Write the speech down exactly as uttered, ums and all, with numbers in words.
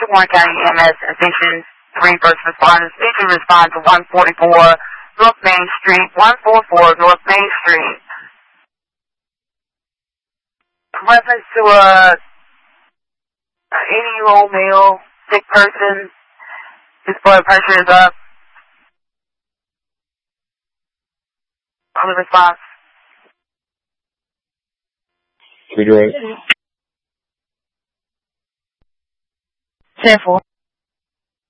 Warren County E M S Station three first responders. Station respond to one forty-four North Main Street, one forty-four North Main Street. Reference to a eighty-year-old male, sick person. His blood pressure is up. On the response. Redirect. ten four.